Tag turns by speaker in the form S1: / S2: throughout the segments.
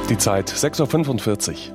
S1: Die Zeit 6.45 Uhr.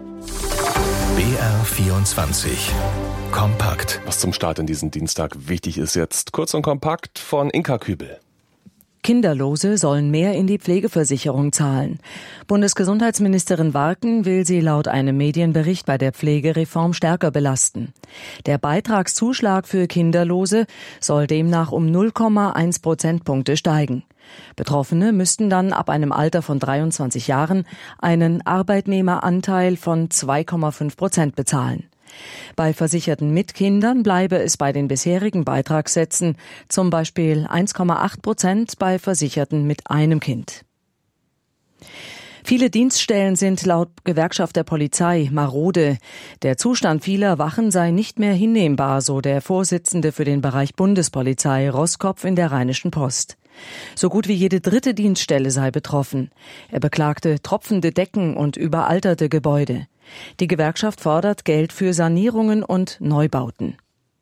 S2: BR24 Kompakt.
S1: Was zum Start in diesen Dienstag wichtig ist jetzt, kurz und kompakt von Inka Kübel.
S3: Kinderlose sollen mehr in die Pflegeversicherung zahlen. Bundesgesundheitsministerin Warken will sie laut einem Medienbericht bei der Pflegereform stärker belasten. Der Beitragszuschlag für Kinderlose soll demnach um 0,1 Prozentpunkte steigen. Betroffene müssten dann ab einem Alter von 23 Jahren einen Arbeitnehmeranteil von 2,5% bezahlen. Bei Versicherten mit Kindern bleibe es bei den bisherigen Beitragssätzen, zum Beispiel 1,8% bei Versicherten mit einem Kind. Viele Dienststellen sind laut Gewerkschaft der Polizei marode. Der Zustand vieler Wachen sei nicht mehr hinnehmbar, so der Vorsitzende für den Bereich Bundespolizei Roskopf in der Rheinischen Post. So gut wie jede dritte Dienststelle sei betroffen. Er beklagte tropfende Decken und überalterte Gebäude. Die Gewerkschaft fordert Geld für Sanierungen und Neubauten.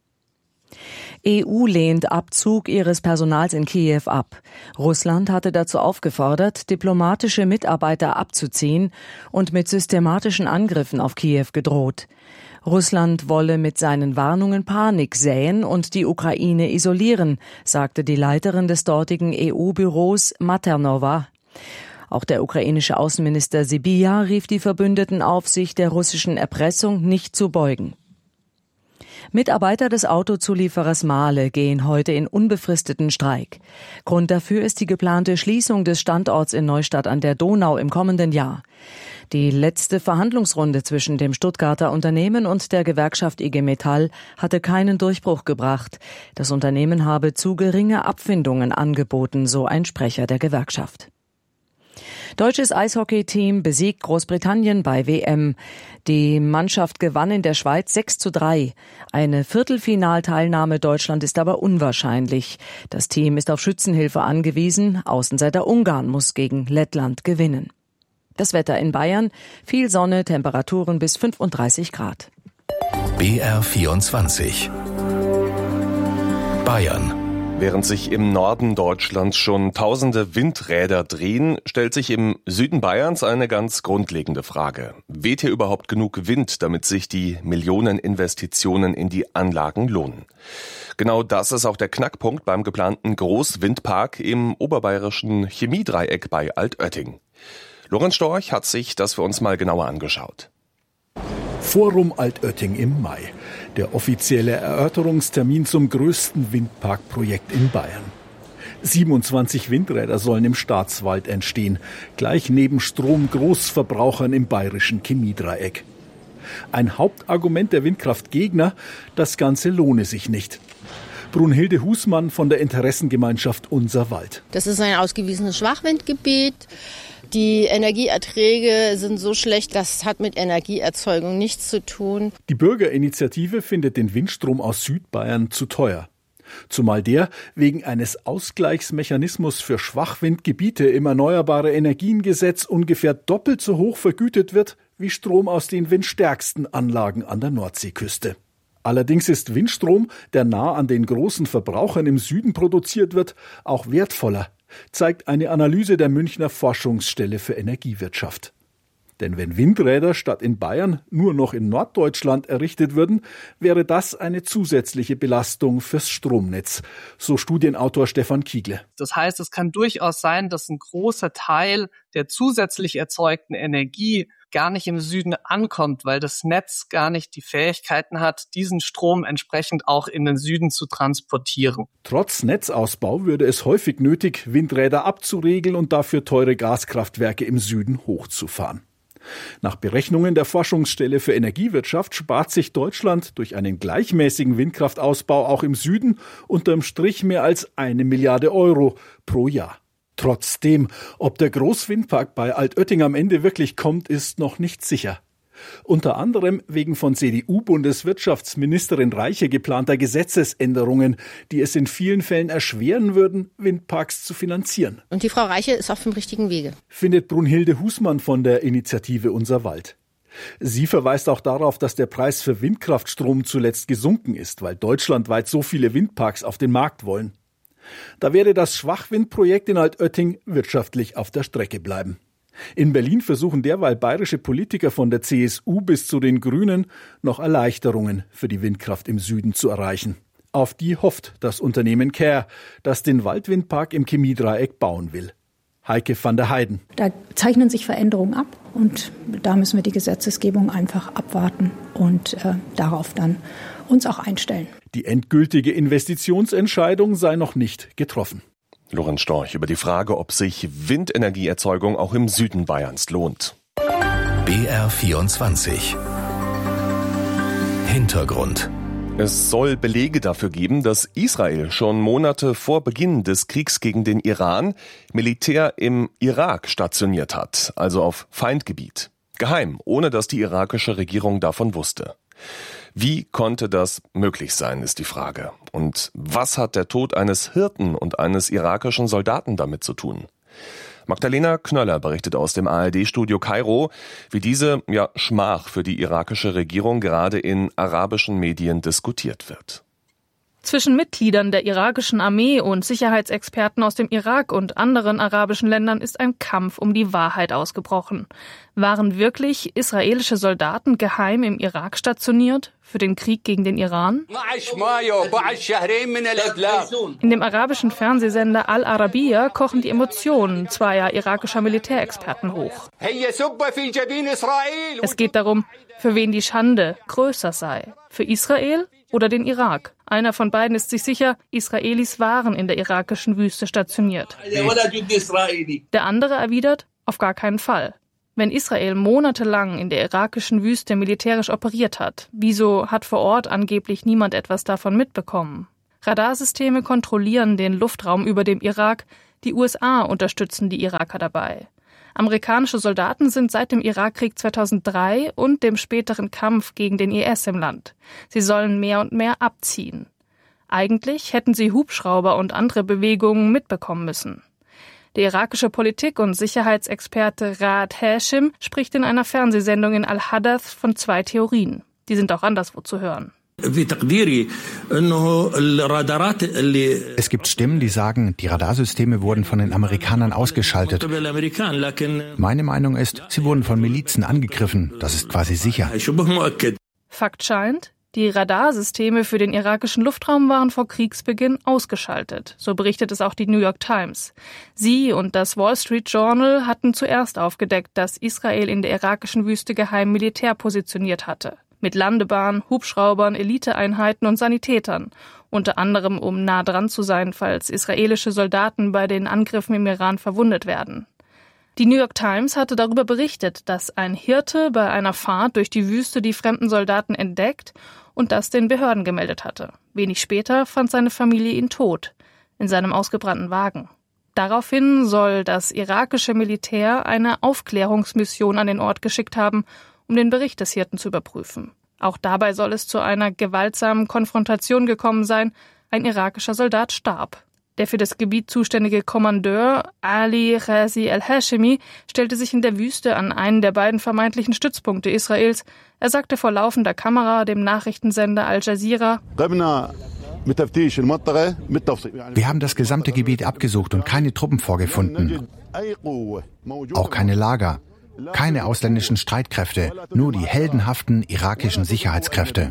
S3: EU lehnt Abzug ihres Personals in Kiew ab. Russland hatte dazu aufgefordert, diplomatische Mitarbeiter abzuziehen und mit systematischen Angriffen auf Kiew gedroht. Russland wolle mit seinen Warnungen Panik säen und die Ukraine isolieren, sagte die Leiterin des dortigen EU-Büros Maternova. Auch der ukrainische Außenminister Sybiha rief die Verbündeten auf, sich der russischen Erpressung nicht zu beugen. Mitarbeiter des Autozulieferers Mahle gehen heute in unbefristeten Streik. Grund dafür ist die geplante Schließung des Standorts in Neustadt an der Donau im kommenden Jahr. Die letzte Verhandlungsrunde zwischen dem Stuttgarter Unternehmen und der Gewerkschaft IG Metall hatte keinen Durchbruch gebracht. Das Unternehmen habe zu geringe Abfindungen angeboten, so ein Sprecher der Gewerkschaft. Deutsches Eishockey-Team besiegt Großbritannien bei WM. Die Mannschaft gewann in der Schweiz 6:3. Eine Viertelfinalteilnahme Deutschland ist aber unwahrscheinlich. Das Team ist auf Schützenhilfe angewiesen. Außenseiter Ungarn muss gegen Lettland gewinnen. Das Wetter in Bayern: viel Sonne, Temperaturen bis 35 Grad.
S2: BR24 Bayern.
S1: Während sich im Norden Deutschlands schon tausende Windräder drehen, stellt sich im Süden Bayerns eine ganz grundlegende Frage. Weht hier überhaupt genug Wind, damit sich die Millioneninvestitionen in die Anlagen lohnen? Genau das ist auch der Knackpunkt beim geplanten Großwindpark im oberbayerischen Chemiedreieck bei Altötting. Lorenz Storch hat sich das für uns mal genauer angeschaut.
S4: Forum Altötting im Mai. Der offizielle Erörterungstermin zum größten Windparkprojekt in Bayern. 27 Windräder sollen im Staatswald entstehen, gleich neben Stromgroßverbrauchern im bayerischen Chemiedreieck. Ein Hauptargument der Windkraftgegner: das Ganze lohne sich nicht. Brunhilde Husmann von der Interessengemeinschaft Unser Wald.
S5: Das ist ein ausgewiesenes Schwachwindgebiet. Die Energieerträge sind so schlecht, das hat mit Energieerzeugung nichts zu tun.
S4: Die Bürgerinitiative findet den Windstrom aus Südbayern zu teuer. Zumal der wegen eines Ausgleichsmechanismus für Schwachwindgebiete im Erneuerbare Energiengesetz ungefähr doppelt so hoch vergütet wird wie Strom aus den windstärksten Anlagen an der Nordseeküste. Allerdings ist Windstrom, der nah an den großen Verbrauchern im Süden produziert wird, auch wertvoller, zeigt eine Analyse der Münchner Forschungsstelle für Energiewirtschaft. Denn wenn Windräder statt in Bayern nur noch in Norddeutschland errichtet würden, wäre das eine zusätzliche Belastung fürs Stromnetz, so Studienautor Stefan Kiegle.
S6: Das heißt, es kann durchaus sein, dass ein großer Teil der zusätzlich erzeugten Energie gar nicht im Süden ankommt, weil das Netz gar nicht die Fähigkeiten hat, diesen Strom entsprechend auch in den Süden zu transportieren.
S4: Trotz Netzausbau würde es häufig nötig, Windräder abzuregeln und dafür teure Gaskraftwerke im Süden hochzufahren. Nach Berechnungen der Forschungsstelle für Energiewirtschaft spart sich Deutschland durch einen gleichmäßigen Windkraftausbau auch im Süden unterm Strich mehr als 1 Milliarde Euro pro Jahr. Trotzdem, ob der Großwindpark bei Altötting am Ende wirklich kommt, ist noch nicht sicher. Unter anderem wegen von CDU-Bundeswirtschaftsministerin Reiche geplanter Gesetzesänderungen, die es in vielen Fällen erschweren würden, Windparks zu finanzieren.
S5: Und die Frau Reiche ist auf dem richtigen Wege,
S4: findet Brunhilde Husmann von der Initiative Unser Wald. Sie verweist auch darauf, dass der Preis für Windkraftstrom zuletzt gesunken ist, weil deutschlandweit so viele Windparks auf den Markt wollen. Da werde das Schwachwindprojekt in Altötting wirtschaftlich auf der Strecke bleiben. In Berlin versuchen derweil bayerische Politiker von der CSU bis zu den Grünen noch Erleichterungen für die Windkraft im Süden zu erreichen. Auf die hofft das Unternehmen Care, das den Waldwindpark im Chemiedreieck bauen will. Heike van der Heiden.
S7: Da zeichnen sich Veränderungen ab und da müssen wir die Gesetzesgebung einfach abwarten und darauf dann uns auch einstellen.
S4: Die endgültige Investitionsentscheidung sei noch nicht getroffen.
S1: Lorenz Storch über die Frage, ob sich Windenergieerzeugung auch im Süden Bayerns lohnt.
S2: BR24 Hintergrund.
S1: Es soll Belege dafür geben, dass Israel schon Monate vor Beginn des Kriegs gegen den Iran Militär im Irak stationiert hat, also auf Feindgebiet. Geheim, ohne dass die irakische Regierung davon wusste. Wie konnte das möglich sein, ist die Frage. Und was hat der Tod eines Hirten und eines irakischen Soldaten damit zu tun? Magdalena Knöller berichtet aus dem ARD-Studio Kairo, wie diese Schmach für die irakische Regierung gerade in arabischen Medien diskutiert wird.
S8: Zwischen Mitgliedern der irakischen Armee und Sicherheitsexperten aus dem Irak und anderen arabischen Ländern ist ein Kampf um die Wahrheit ausgebrochen. Waren wirklich israelische Soldaten geheim im Irak stationiert für den Krieg gegen den Iran? In dem arabischen Fernsehsender Al Arabiya kochen die Emotionen zweier irakischer Militärexperten hoch. Es geht darum, für wen die Schande größer sei. Für Israel oder den Irak? Einer von beiden ist sich sicher, Israelis waren in der irakischen Wüste stationiert. Der andere erwidert, auf gar keinen Fall. Wenn Israel monatelang in der irakischen Wüste militärisch operiert hat, wieso hat vor Ort angeblich niemand etwas davon mitbekommen? Radarsysteme kontrollieren den Luftraum über dem Irak, die USA unterstützen die Iraker dabei. Amerikanische Soldaten sind seit dem Irakkrieg 2003 und dem späteren Kampf gegen den IS im Land. Sie sollen mehr und mehr abziehen. Eigentlich hätten sie Hubschrauber und andere Bewegungen mitbekommen müssen. Der irakische Politik- und Sicherheitsexperte Raad Hashim spricht in einer Fernsehsendung in Al-Hadath von zwei Theorien. Die sind auch anderswo zu hören.
S9: Es gibt Stimmen, die sagen, die Radarsysteme wurden von den Amerikanern ausgeschaltet. Meine Meinung ist, sie wurden von Milizen angegriffen. Das ist quasi sicher.
S8: Fakt scheint, die Radarsysteme für den irakischen Luftraum waren vor Kriegsbeginn ausgeschaltet. So berichtet es auch die New York Times. Sie und das Wall Street Journal hatten zuerst aufgedeckt, dass Israel in der irakischen Wüste geheim Militär positioniert hatte. Mit Landebahn, Hubschraubern, Eliteeinheiten und Sanitätern. Unter anderem, um nah dran zu sein, falls israelische Soldaten bei den Angriffen im Iran verwundet werden. Die New York Times hatte darüber berichtet, dass ein Hirte bei einer Fahrt durch die Wüste die fremden Soldaten entdeckt und das den Behörden gemeldet hatte. Wenig später fand seine Familie ihn tot, in seinem ausgebrannten Wagen. Daraufhin soll das irakische Militär eine Aufklärungsmission an den Ort geschickt haben, um den Bericht des Hirten zu überprüfen. Auch dabei soll es zu einer gewaltsamen Konfrontation gekommen sein. Ein irakischer Soldat starb. Der für das Gebiet zuständige Kommandeur Ali Ghazi al-Hashimi stellte sich in der Wüste an einen der beiden vermeintlichen Stützpunkte Israels. Er sagte vor laufender Kamera dem Nachrichtensender Al Jazeera:
S9: Wir haben das gesamte Gebiet abgesucht und keine Truppen vorgefunden. Auch keine Lager. Keine ausländischen Streitkräfte, nur die heldenhaften irakischen Sicherheitskräfte.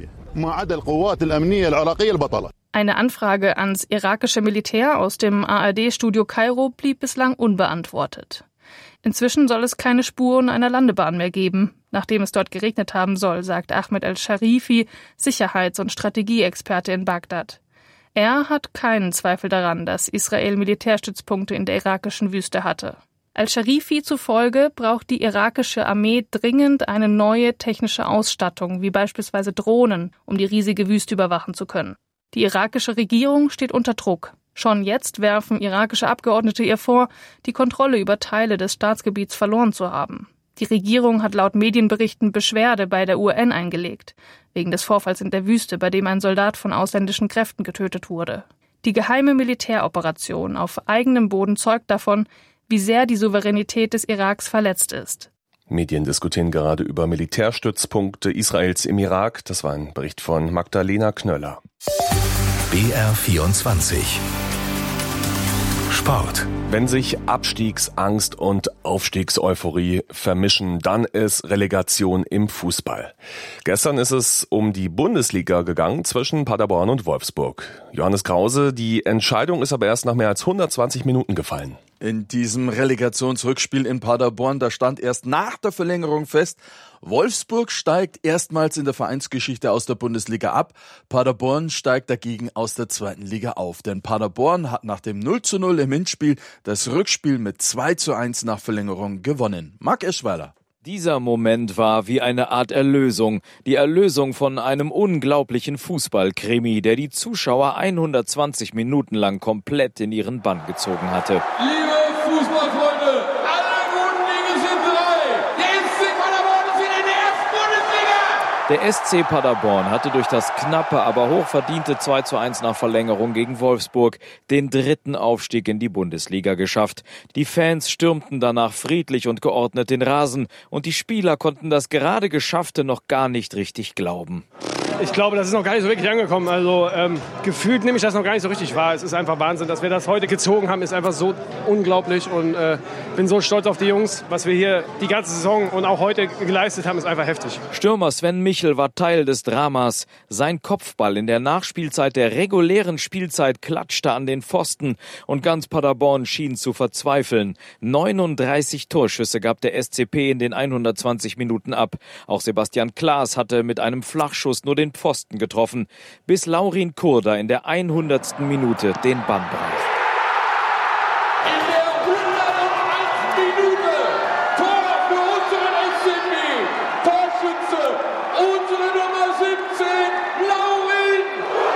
S8: Eine Anfrage ans irakische Militär aus dem ARD-Studio Kairo blieb bislang unbeantwortet. Inzwischen soll es keine Spuren einer Landebahn mehr geben, nachdem es dort geregnet haben soll, sagt Ahmed al-Sharifi, Sicherheits- und Strategieexperte in Bagdad. Er hat keinen Zweifel daran, dass Israel Militärstützpunkte in der irakischen Wüste hatte. Al-Sharifi zufolge braucht die irakische Armee dringend eine neue technische Ausstattung, wie beispielsweise Drohnen, um die riesige Wüste überwachen zu können. Die irakische Regierung steht unter Druck. Schon jetzt werfen irakische Abgeordnete ihr vor, die Kontrolle über Teile des Staatsgebiets verloren zu haben. Die Regierung hat laut Medienberichten Beschwerde bei der UN eingelegt, wegen des Vorfalls in der Wüste, bei dem ein Soldat von ausländischen Kräften getötet wurde. Die geheime Militäroperation auf eigenem Boden zeugt davon, wie sehr die Souveränität des Iraks verletzt ist.
S1: Medien diskutieren gerade über Militärstützpunkte Israels im Irak. Das war ein Bericht von Magdalena Knöller.
S2: BR24 Sport.
S1: Wenn sich Abstiegsangst und Aufstiegseuphorie vermischen, dann ist Relegation im Fußball. Gestern ist es um die Bundesliga gegangen zwischen Paderborn und Wolfsburg. Johannes Krause, die Entscheidung ist aber erst nach mehr als 120 Minuten gefallen.
S10: In diesem Relegationsrückspiel in Paderborn, da stand erst nach der Verlängerung fest, Wolfsburg steigt erstmals in der Vereinsgeschichte aus der Bundesliga ab. Paderborn steigt dagegen aus der zweiten Liga auf. Denn Paderborn hat nach dem 0:0 im Hinspiel das Rückspiel mit 2:1 nach Verlängerung gewonnen. Marc Eschweiler.
S11: Dieser Moment war wie eine Art Erlösung. Die Erlösung von einem unglaublichen Fußballkrimi, der die Zuschauer 120 Minuten lang komplett in ihren Bann gezogen hatte.
S12: Liebe Fußballfreunde, alle guten Dinge sind drei. Der SC Paderborn ist wieder in der ersten Bundesliga.
S11: Der SC Paderborn hatte durch das knappe, aber hochverdiente 2:1 nach Verlängerung gegen Wolfsburg den dritten Aufstieg in die Bundesliga geschafft. Die Fans stürmten danach friedlich und geordnet den Rasen und die Spieler konnten das gerade Geschaffte noch gar nicht richtig glauben.
S13: Ich glaube, das ist noch gar nicht so wirklich angekommen. Also gefühlt nehme ich das noch gar nicht so richtig wahr. Es ist einfach Wahnsinn, dass wir das heute gezogen haben, ist einfach so unglaublich und bin so stolz auf die Jungs. Was wir hier die ganze Saison und auch heute geleistet haben, ist einfach heftig.
S11: Stürmer Sven Michel war Teil des Dramas. Sein Kopfball in der Nachspielzeit der regulären Spielzeit klatschte an den Pfosten und ganz Paderborn schien zu verzweifeln. 39 Torschüsse gab der SCP in den 120 Minuten ab. Auch Sebastian Klaas hatte mit einem Flachschuss nur den Pfosten getroffen, bis Laurin Kurda in der 100. Minute den Bann brach.
S12: In der 101. Minute Tor für unseren SCP. Torschütze, unsere Nummer 17, Laurin.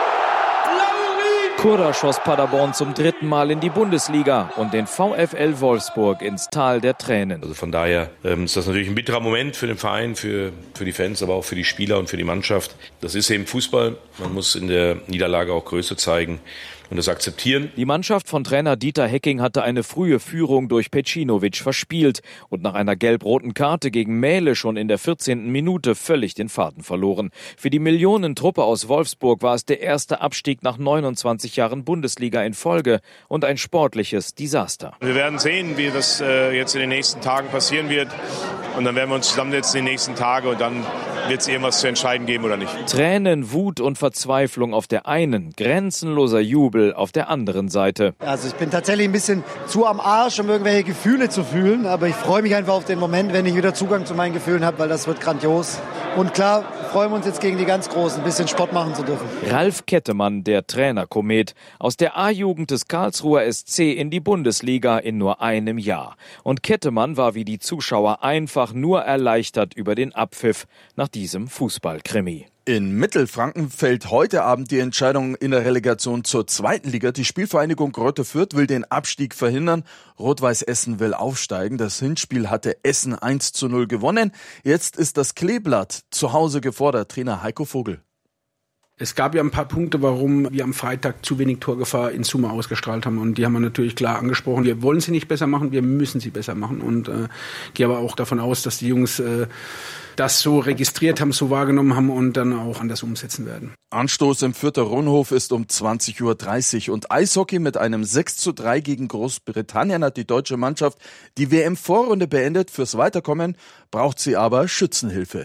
S11: Kurda schoss Paderborn zum dritten Mal in die Bundesliga und den VfL Wolfsburg ins Tal der Tränen.
S14: Also von daher ist das natürlich ein bitterer Moment für den Verein, für die Fans, aber auch für die Spieler und für die Mannschaft. Das ist eben Fußball. Man muss in der Niederlage auch Größe zeigen und das akzeptieren.
S11: Die Mannschaft von Trainer Dieter Hecking hatte eine frühe Führung durch Pecinovic verspielt und nach einer gelb-roten Karte gegen Mähle schon in der 14. Minute völlig den Faden verloren. Für die Millionentruppe aus Wolfsburg war es der erste Abstieg nach 29 Jahren Bundesliga in Folge und ein sportliches Desaster.
S15: Wir werden sehen, wie das jetzt in den nächsten Tagen passieren wird. Und dann werden wir uns zusammensetzen in den nächsten Tagen und dann wird es irgendwas zu entscheiden geben oder nicht.
S11: Tränen, Wut und Verzweiflung auf der einen, grenzenloser Jubel auf der anderen Seite.
S16: Also ich bin tatsächlich ein bisschen zu am Arsch, um irgendwelche Gefühle zu fühlen. Aber ich freue mich einfach auf den Moment, wenn ich wieder Zugang zu meinen Gefühlen habe, weil das wird grandios. Und klar, freuen wir uns jetzt gegen die ganz Großen, ein bisschen Sport machen zu dürfen.
S11: Ralf Kettemann, der Trainerkomet, aus der A-Jugend des Karlsruher SC in die Bundesliga in nur einem Jahr. Und Kettemann war wie die Zuschauer einfach nur erleichtert über den Abpfiff nach diesem Fußballkrimi.
S10: In Mittelfranken fällt heute Abend die Entscheidung in der Relegation zur zweiten Liga. Die Spielvereinigung Greuther Fürth will den Abstieg verhindern. Rot-Weiß Essen will aufsteigen. Das Hinspiel hatte Essen 1:0 gewonnen. Jetzt ist das Kleeblatt zu Hause gefordert. Trainer Heiko Vogel.
S17: Es gab ja ein paar Punkte, warum wir am Freitag zu wenig Torgefahr in Summe ausgestrahlt haben. Und die haben wir natürlich klar angesprochen. Wir wollen sie nicht besser machen, wir müssen sie besser machen. Und gehe aber auch davon aus, dass die Jungs das so registriert haben, so wahrgenommen haben und dann auch anders umsetzen werden.
S10: Anstoß im Fürther Rundhof ist um 20:30 Uhr. Und Eishockey mit einem 6:3 gegen Großbritannien hat die deutsche Mannschaft die WM-Vorrunde beendet. Fürs Weiterkommen braucht sie aber Schützenhilfe.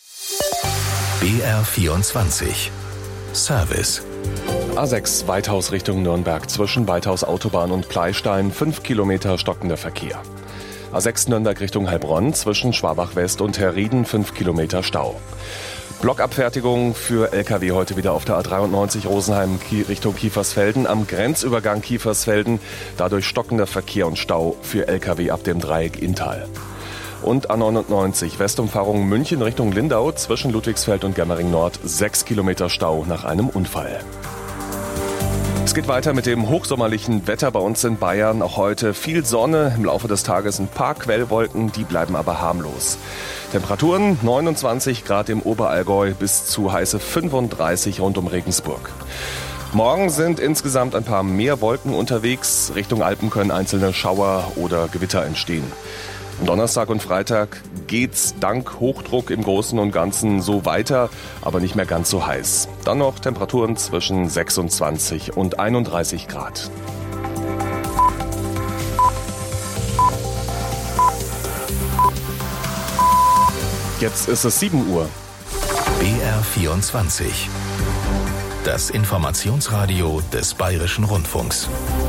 S2: BR24 Service.
S1: A6 Weithaus Richtung Nürnberg, zwischen Weithaus Autobahn und Pleystein 5 Kilometer stockender Verkehr. A6 Nürnberg Richtung Heilbronn, zwischen Schwabach West und Herrieden 5 Kilometer Stau. Blockabfertigung für Lkw heute wieder auf der A93 Rosenheim Richtung Kiefersfelden, am Grenzübergang Kiefersfelden, dadurch stockender Verkehr und Stau für Lkw ab dem Dreieck Inntal. Und A99 Westumfahrung München Richtung Lindau, zwischen Ludwigsfeld und Germering Nord 6 Kilometer Stau nach einem Unfall. Es geht weiter mit dem hochsommerlichen Wetter bei uns in Bayern. Auch heute viel Sonne, im Laufe des Tages ein paar Quellwolken, die bleiben aber harmlos. Temperaturen 29 Grad im Oberallgäu bis zu heiße 35 rund um Regensburg. Morgen sind insgesamt ein paar mehr Wolken unterwegs. Richtung Alpen können einzelne Schauer oder Gewitter entstehen. Am Donnerstag und Freitag geht's dank Hochdruck im Großen und Ganzen so weiter, aber nicht mehr ganz so heiß. Dann noch Temperaturen zwischen 26 und 31 Grad. Jetzt ist es 7 Uhr.
S2: BR24. Das Informationsradio des Bayerischen Rundfunks.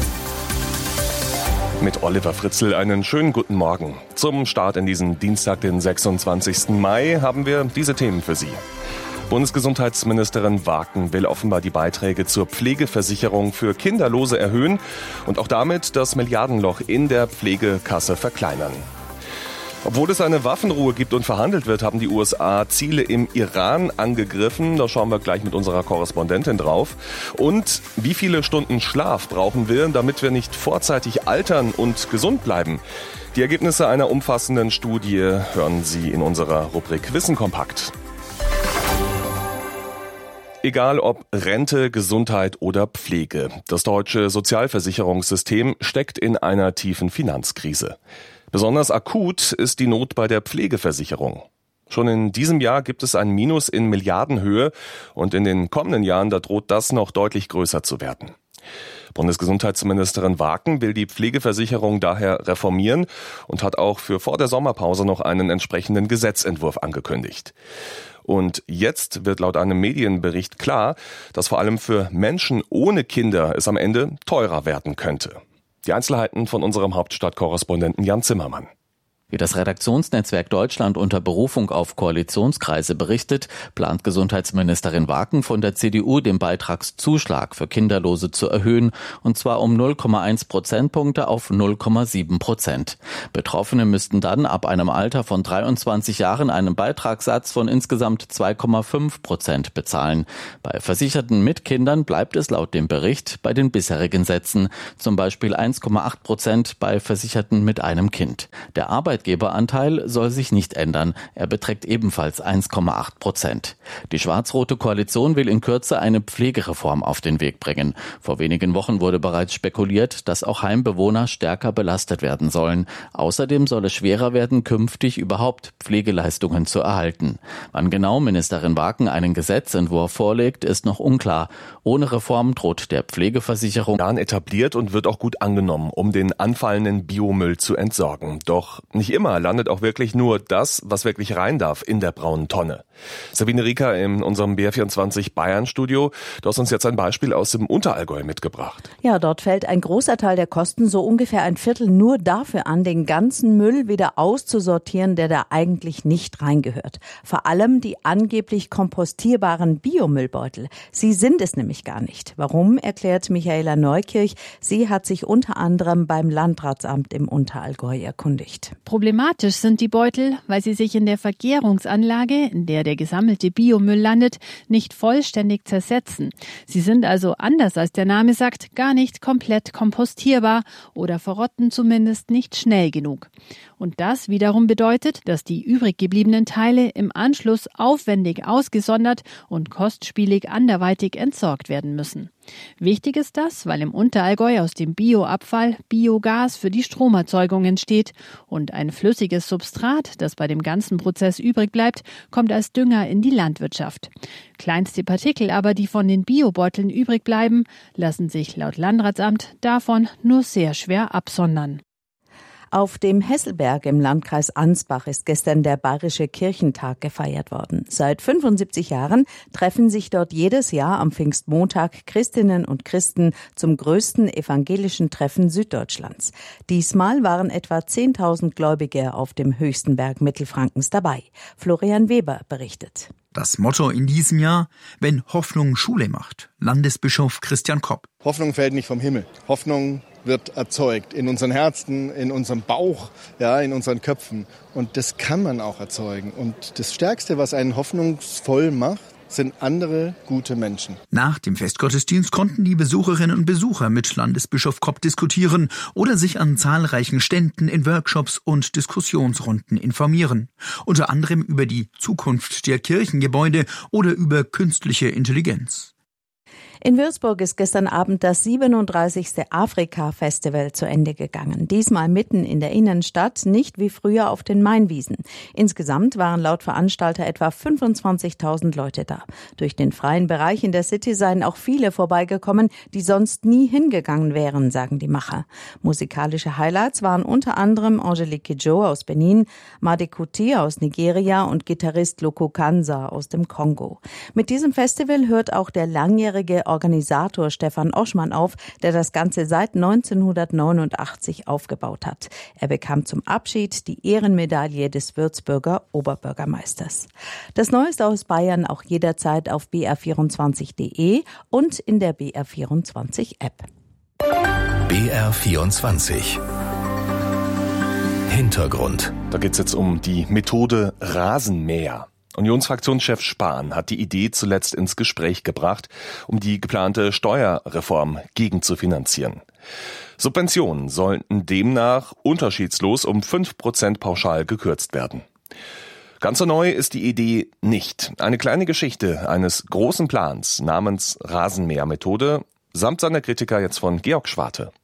S1: Mit Oliver Fritzl einen schönen guten Morgen. Zum Start in diesen Dienstag, den 26. Mai, haben wir diese Themen für Sie. Bundesgesundheitsministerin Waken will offenbar die Beiträge zur Pflegeversicherung für Kinderlose erhöhen und auch damit das Milliardenloch in der Pflegekasse verkleinern. Obwohl es eine Waffenruhe gibt und verhandelt wird, haben die USA Ziele im Iran angegriffen. Da schauen wir gleich mit unserer Korrespondentin drauf. Und wie viele Stunden Schlaf brauchen wir, damit wir nicht vorzeitig altern und gesund bleiben? Die Ergebnisse einer umfassenden Studie hören Sie in unserer Rubrik Wissen kompakt. Egal ob Rente, Gesundheit oder Pflege, das deutsche Sozialversicherungssystem steckt in einer tiefen Finanzkrise. Besonders akut ist die Not bei der Pflegeversicherung. Schon in diesem Jahr gibt es ein Minus in Milliardenhöhe und in den kommenden Jahren, da droht das noch deutlich größer zu werden. Bundesgesundheitsministerin Waken will die Pflegeversicherung daher reformieren und hat auch für vor der Sommerpause noch einen entsprechenden Gesetzentwurf angekündigt. Und jetzt wird laut einem Medienbericht klar, dass vor allem für Menschen ohne Kinder es am Ende teurer werden könnte. Die Einzelheiten von unserem Hauptstadtkorrespondenten Jan Zimmermann.
S18: Wie das Redaktionsnetzwerk Deutschland unter Berufung auf Koalitionskreise berichtet, plant Gesundheitsministerin Waken von der CDU den Beitragszuschlag für Kinderlose zu erhöhen, und zwar um 0,1 Prozentpunkte auf 0,7%. Betroffene müssten dann ab einem Alter von 23 Jahren einen Beitragssatz von insgesamt 2,5% bezahlen. Bei Versicherten mit Kindern bleibt es laut dem Bericht bei den bisherigen Sätzen, zum Beispiel 1,8% bei Versicherten mit einem Kind. Der Arbeitgeberanteil soll sich nicht ändern. Er beträgt ebenfalls 1,8%. Die schwarz-rote Koalition will in Kürze eine Pflegereform auf den Weg bringen. Vor wenigen Wochen wurde bereits spekuliert, dass auch Heimbewohner stärker belastet werden sollen. Außerdem soll es schwerer werden, künftig überhaupt Pflegeleistungen zu erhalten. Wann genau Ministerin Waken einen Gesetzentwurf vorlegt, ist noch unklar. Ohne Reform droht der Pflegeversicherung
S1: etabliert und wird auch gut angenommen, um den anfallenden Biomüll zu entsorgen. Doch nicht immer landet auch wirklich nur das, was wirklich rein darf, in der braunen Tonne. Sabine Rieker in unserem BR24 Bayern-Studio. Du hast uns jetzt ein Beispiel aus dem Unterallgäu mitgebracht.
S19: Ja, dort fällt ein großer Teil der Kosten, so ungefähr ein Viertel, nur dafür an, den ganzen Müll wieder auszusortieren, der da eigentlich nicht reingehört. Vor allem die angeblich kompostierbaren Biomüllbeutel. Sie sind es nämlich gar nicht. Warum, erklärt Michaela Neukirch. Sie hat sich unter anderem beim Landratsamt im Unterallgäu erkundigt.
S20: Problematisch sind die Beutel, weil sie sich in der Vergärungsanlage, in der der gesammelte Biomüll landet, nicht vollständig zersetzen. Sie sind also, anders als der Name sagt, gar nicht komplett kompostierbar oder verrotten zumindest nicht schnell genug. Und das wiederum bedeutet, dass die übrig gebliebenen Teile im Anschluss aufwendig ausgesondert und kostspielig anderweitig entsorgt werden müssen. Wichtig ist das, weil im Unterallgäu aus dem Bioabfall Biogas für die Stromerzeugung entsteht und ein flüssiges Substrat, das bei dem ganzen Prozess übrig bleibt, kommt als Dünger in die Landwirtschaft. Kleinste Partikel aber, die von den Biobeuteln übrig bleiben, lassen sich laut Landratsamt davon nur sehr schwer absondern.
S19: Auf dem Hesselberg im Landkreis Ansbach ist gestern der Bayerische Kirchentag gefeiert worden. Seit 75 Jahren treffen sich dort jedes Jahr am Pfingstmontag Christinnen und Christen zum größten evangelischen Treffen Süddeutschlands. Diesmal waren etwa 10.000 Gläubige auf dem höchsten Berg Mittelfrankens dabei. Florian Weber berichtet.
S21: Das Motto in diesem Jahr: Wenn Hoffnung Schule macht. Landesbischof Christian Kopp.
S22: Hoffnung fällt nicht vom Himmel. Hoffnung wird erzeugt in unseren Herzen, in unserem Bauch, ja, in unseren Köpfen. Und das kann man auch erzeugen. Und das Stärkste, was einen hoffnungsvoll macht, sind andere gute Menschen.
S21: Nach dem Festgottesdienst konnten die Besucherinnen und Besucher mit Landesbischof Kopp diskutieren oder sich an zahlreichen Ständen in Workshops und Diskussionsrunden informieren. Unter anderem über die Zukunft der Kirchengebäude oder über künstliche Intelligenz.
S19: In Würzburg ist gestern Abend das 37. Afrika-Festival zu Ende gegangen. Diesmal mitten in der Innenstadt, nicht wie früher auf den Mainwiesen. Insgesamt waren laut Veranstalter etwa 25.000 Leute da. Durch den freien Bereich in der City seien auch viele vorbeigekommen, die sonst nie hingegangen wären, sagen die Macher. Musikalische Highlights waren unter anderem Angelique Kidjo aus Benin, Made Kuti aus Nigeria und Gitarrist Loko Kanza aus dem Kongo. Mit diesem Festival hört auch der langjährige Organisator Stefan Oschmann auf, der das Ganze seit 1989 aufgebaut hat. Er bekam zum Abschied die Ehrenmedaille des Würzburger Oberbürgermeisters. Das Neueste aus Bayern auch jederzeit auf br24.de und in der BR24-App.
S2: BR24 Hintergrund.
S1: Da geht es jetzt um die Methode Rasenmäher. Unionsfraktionschef Spahn hat die Idee zuletzt ins Gespräch gebracht, um die geplante Steuerreform gegenzufinanzieren. Subventionen sollten demnach unterschiedslos um 5% pauschal gekürzt werden. Ganz so neu ist die Idee nicht. Eine kleine Geschichte eines großen Plans namens Rasenmähermethode samt seiner Kritiker jetzt von Georg Schwarte.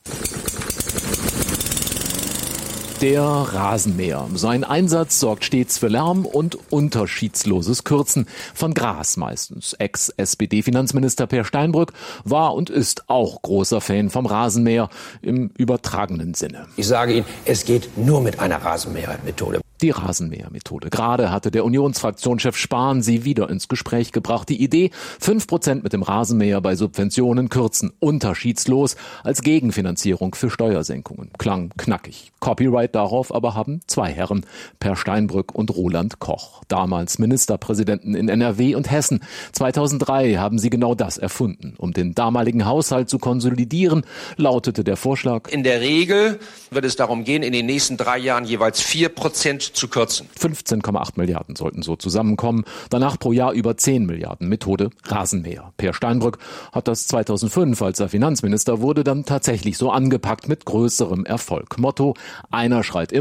S3: Der Rasenmäher. Sein Einsatz sorgt stets für Lärm und unterschiedsloses Kürzen. Von Gras meistens. Ex-SPD-Finanzminister Per Steinbrück war und ist auch großer Fan vom Rasenmäher im übertragenen Sinne.
S6: Ich sage Ihnen, es geht nur mit einer Rasenmähermethode.
S3: Die Rasenmähermethode. Gerade hatte der Unionsfraktionschef Spahn sie wieder ins Gespräch gebracht. Die Idee, 5% mit dem Rasenmäher bei Subventionen kürzen, unterschiedslos, als Gegenfinanzierung für Steuersenkungen. Klang knackig. Copyright darauf aber haben zwei Herren, Per Steinbrück und Roland Koch. Damals Ministerpräsidenten in NRW und Hessen. 2003 haben sie genau das erfunden. Um den damaligen Haushalt zu konsolidieren, lautete der Vorschlag:
S6: In der Regel wird es darum gehen, in den nächsten 3 Jahren jeweils 4% zu kürzen.
S3: 15,8 Milliarden sollten so zusammenkommen. Danach pro Jahr über 10 Milliarden. Methode Rasenmäher. Per Steinbrück hat das 2005, als er Finanzminister wurde, dann tatsächlich so angepackt mit größerem Erfolg. Motto: einer schreit immer.